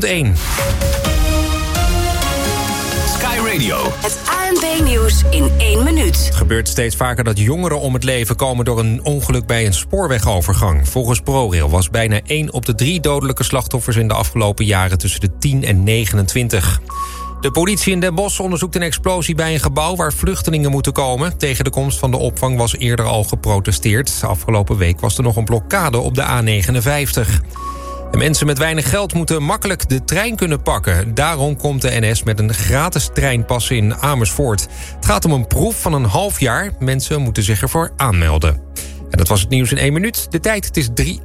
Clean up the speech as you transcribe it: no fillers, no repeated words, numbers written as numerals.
1. Sky Radio. Het ANP-nieuws in 1 minuut. Het gebeurt steeds vaker dat jongeren om het leven komen door een ongeluk bij een spoorwegovergang. Volgens ProRail was bijna 1 op de 3 dodelijke slachtoffers in de afgelopen jaren tussen de 10 en 29. De politie in Den Bosch onderzoekt een explosie bij een gebouw waar vluchtelingen moeten komen. Tegen de komst van de opvang was eerder al geprotesteerd. Afgelopen week was er nog een blokkade op de A59. En mensen met weinig geld moeten makkelijk de trein kunnen pakken. Daarom komt de NS met een gratis treinpas in Amersfoort. Het gaat om een proef van een half jaar. Mensen moeten zich ervoor aanmelden. En dat was het nieuws in 1 minuut. De tijd, het is 3